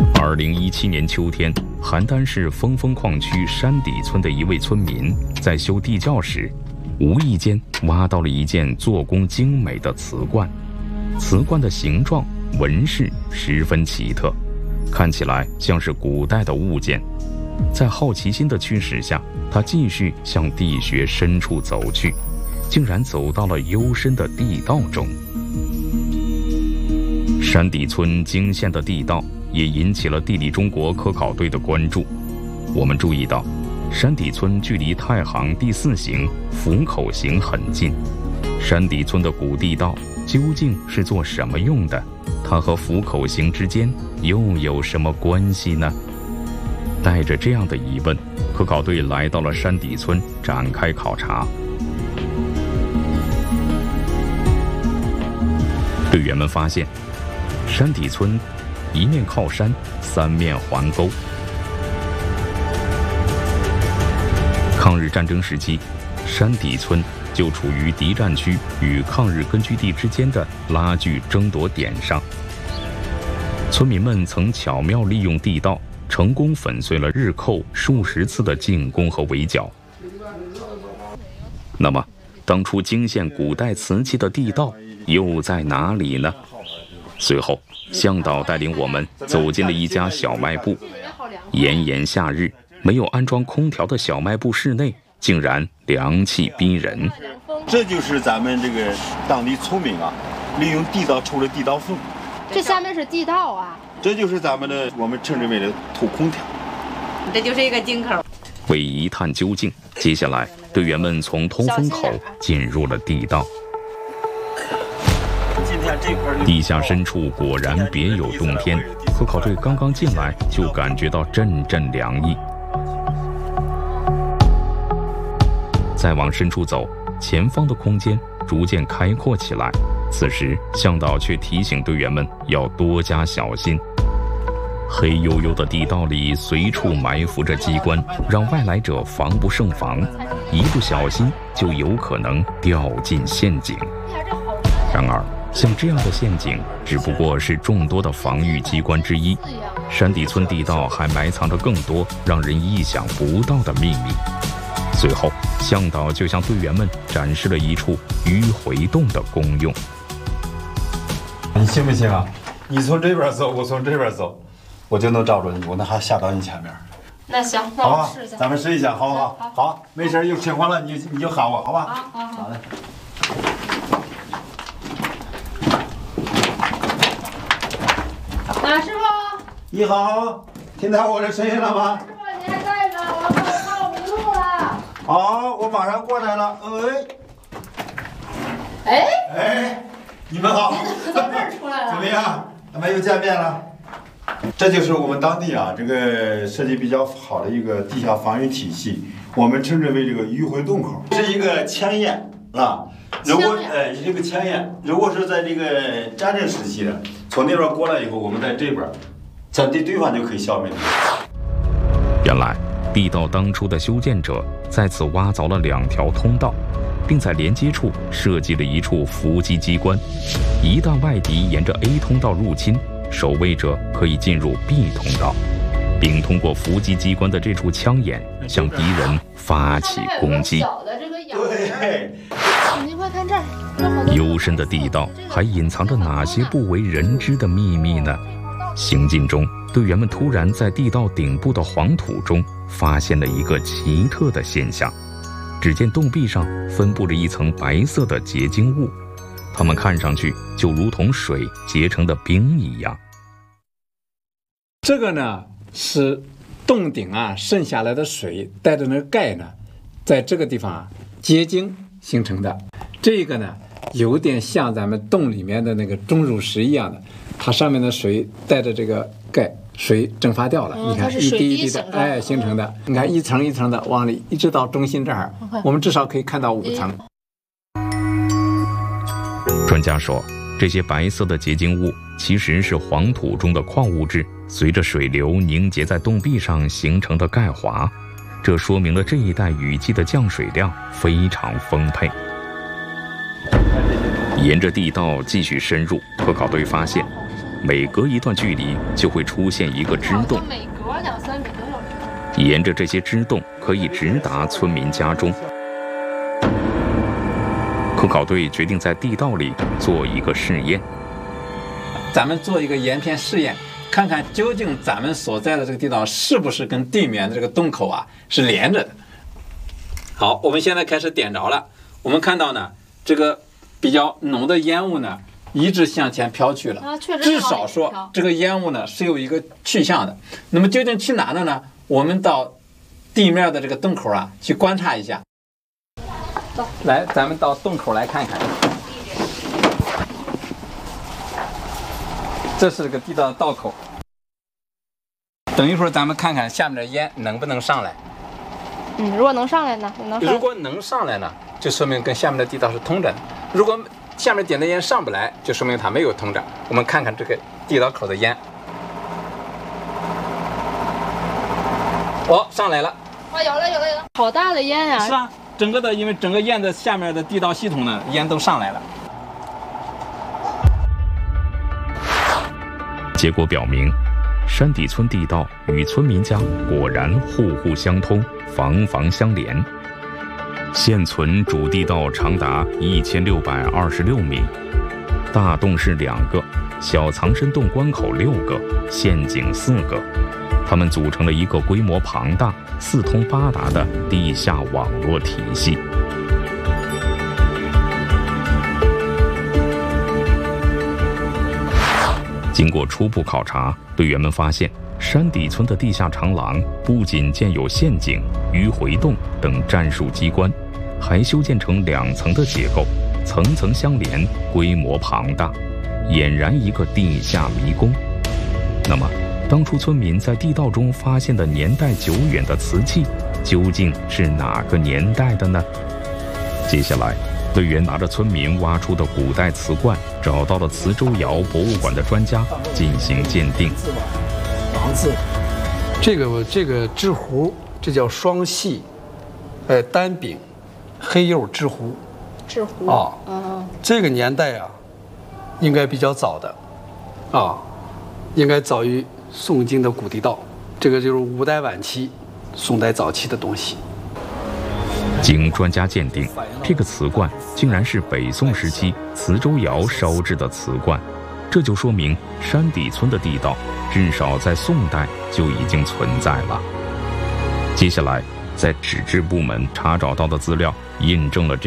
2017年秋天，邯郸市峰峰矿区山底村的一位村民在修地窖时，无意间挖到了一件做工精美的瓷罐。瓷罐的形状、纹饰十分奇特，看起来像是古代的物件。在好奇心的驱使下，他继续向地穴深处走去，竟然走到了幽深的地道中。山底村惊现的地道也引起了地理中国科考队的关注。我们注意到，山底村距离太行第4形府口形很近。山底村的古地道究竟是做什么用的？它和府口形之间又有什么关系呢？带着这样的疑问，科考队来到了山底村展开考察。队员们发现，山底村一面靠山，3面环沟。抗日战争时期，山底村就处于敌占区与抗日根据地之间的拉锯争夺点上。村民们曾巧妙利用地道，成功粉碎了日寇数十次的进攻和围剿。那么，当初惊现古代瓷器的地道又在哪里呢？随后，向导带领我们走进了一家小卖部。炎炎夏日，没有安装空调的小卖部室内竟然凉气逼人。 这就是咱们这个当地村民啊，利用地道抽的地道风。 这下面是地道啊。 这就是我们称之为的土空调。 这就是一个井口。 为一探究竟，接下来队员们从通风口进入了地道。地下深处果然别有洞天，科考队刚刚进来就感觉到阵阵凉意。再往深处走，前方的空间逐渐开阔起来。此时，向导却提醒队员们要多加小心。黑黝黝的地道里随处埋伏着机关，让外来者防不胜防，一不小心就有可能掉进陷阱。然而，像这样的陷阱只不过是众多的防御机关之一，山底村地道还埋藏着更多让人意想不到的秘密。随后，向导就向队员们展示了一处迂回洞的功用。 你信不信啊？你从这边走，我从这边走，我就能找着你，我能还下到你前面。 那行，那好吧我试一下。 咱们试一下，好不好？好，没事，有情况了你就喊我，好吧？好嘞。 师傅， 你好，听到我的声音了吗？ 师傅你还在吗？我怕我迷路了。 好，我马上过来了。哎，你们好。 从这儿出来了。 怎么样？咱们又见面了。这就是我们当地啊，这个设计比较好的一个地下防御体系，我们称之为这个迂回洞口，是一个前沿啊。如果这个前沿，如果是在这个战争时期的，从那边过来以后，我们在这边，咱对方就可以消灭它。 原来，地道当初的修建者在此挖凿了2条通道，并在连接处设计了一处伏击机关。一旦外敌沿着 A 通道入侵，守卫者可以进入 B 通道，并通过伏击机关的这处枪眼向敌人发起攻击。 对， 你快看这儿， 幽深的地道还隐藏着哪些不为人知的秘密呢？行进中，队员们突然在地道顶部的黄土中发现了一个奇特的现象。只见洞壁上分布着一层白色的结晶物，它们看上去就如同水结成的冰一样。 这个呢是洞顶啊渗下来的水带着那个钙呢，在这个地方啊结晶形成的。这个呢有点像咱们洞里面的那个钟乳石一样的，它上面的水带着这个钙，水蒸发掉了。你看一滴一滴的，形成的。你看一层一层的往里，一直到中心这儿，我们至少可以看到5层。 专家说，这些白色的结晶物其实是黄土中的矿物质随着水流凝结在洞壁上形成的钙华，这说明了这一带雨季的降水量非常丰沛。沿着地道继续深入，科考队发现， 每隔一段距离就会出现一个支洞， 每隔2-3米都有支洞。 沿着这些支洞可以直达村民家中。科考队决定在地道里做一个试验。 咱们做一个沿片试验，看看究竟咱们所在的这个地道是不是跟地面的这个洞口啊是连着的。好，我们现在开始点着了。我们看到呢，这个比较浓的烟雾呢，一直向前飘去了。至少说这个烟雾呢是有一个去向的。那么究竟去哪了呢？我们到地面的这个洞口啊去观察一下。来，咱们到洞口来看看。这是个地道的道口。等一会儿咱们看看下面的烟能不能上来。 如果能上来呢？ 如果能上来呢，就说明跟下面的地道是通着的。如果下面点的烟上不来，就说明它没有通着。我们看看这个地道口的烟。哦，上来了。 啊，有了！好大的烟呀！ 是啊，因为整个烟的下面的地道系统呢，烟都上来了。 结果表明，山底村地道与村民家果然户户相通，房房相连。现存主地道长达1626米，大洞是2个，小藏身洞关口6个，陷阱4个，它们组成了一个规模庞大、四通八达的地下网络体系。经过初步考察，队员们发现，山底村的地下长廊不仅建有陷阱、迂回洞等战术机关，还修建成2层的结构，层层相连，规模庞大，俨然一个地下迷宫。那么，当初村民在地道中发现的年代久远的瓷器，究竟是哪个年代的呢？接下来，队员拿着村民挖出的古代瓷罐，找到了磁州窑博物馆的专家进行鉴定。 王字，这个制壶，这叫双细，单柄，黑釉制壶。 制壶啊，这个年代啊，应该比较早的，啊，应该早于宋京的古地道。这个就是5代晚期、宋代早期的东西。 经专家鉴定，这个瓷罐竟然是北宋时期磁州窑烧制的瓷罐，这就说明山底村的地道至少在宋代就已经存在了。接下来，在纸质部门查找到的资料印证了这